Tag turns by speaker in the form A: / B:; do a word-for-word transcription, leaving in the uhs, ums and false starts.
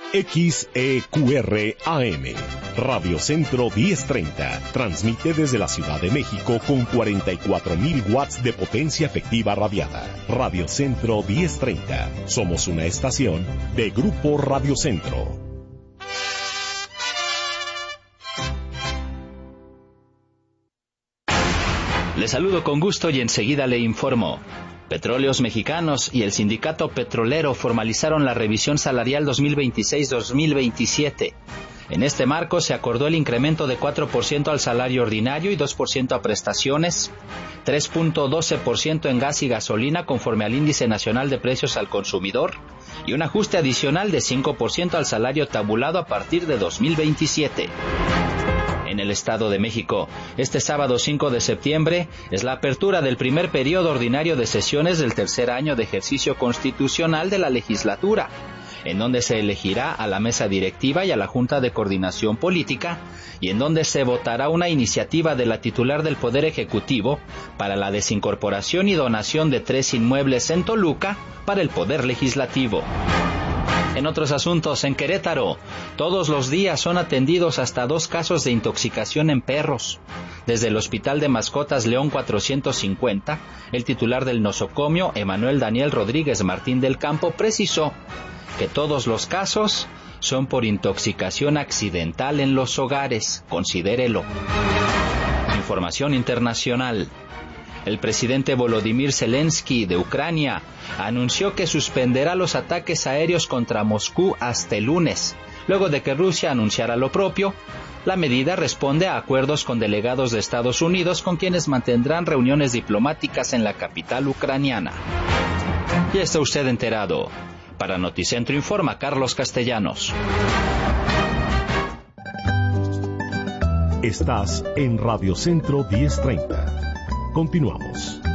A: X E Q R A M, Radio Centro diez treinta, transmite desde la Ciudad de México con cuarenta y cuatro mil watts de potencia efectiva radiada. Radio Centro diez treinta, somos una estación de Grupo Radio Centro.
B: Le saludo con gusto y enseguida le informo. Petróleos Mexicanos y el Sindicato Petrolero formalizaron la revisión salarial dos mil veintiséis dos mil veintisiete. En este marco se acordó el incremento de cuatro por ciento al salario ordinario y dos por ciento a prestaciones, tres punto doce por ciento en gas y gasolina conforme al Índice Nacional de Precios al Consumidor y un ajuste adicional de cinco por ciento al salario tabulado a partir de dos mil veintisiete. En el Estado de México, este sábado cinco de septiembre es la apertura del primer periodo ordinario de sesiones del tercer año de ejercicio constitucional de la legislatura, en donde se elegirá a la mesa directiva y a la Junta de Coordinación Política, y en donde se votará una iniciativa de la titular del Poder Ejecutivo para la desincorporación y donación de tres inmuebles en Toluca para el Poder Legislativo. En otros asuntos, en Querétaro, todos los días son atendidos hasta dos casos de intoxicación en perros. Desde el Hospital de Mascotas León cuatrocientos cincuenta, el titular del nosocomio, Emanuel Daniel Rodríguez Martín del Campo, precisó que todos los casos son por intoxicación accidental en los hogares. Considérelo. Información internacional. El presidente Volodymyr Zelensky de Ucrania anunció que suspenderá los ataques aéreos contra Moscú hasta el lunes, luego de que Rusia anunciara lo propio. La medida responde a acuerdos con delegados de Estados Unidos con quienes mantendrán reuniones diplomáticas en la capital ucraniana. Ya está usted enterado. Para Noticentro informa Carlos Castellanos.
A: Estás en Radio Centro diez treinta. Continuamos.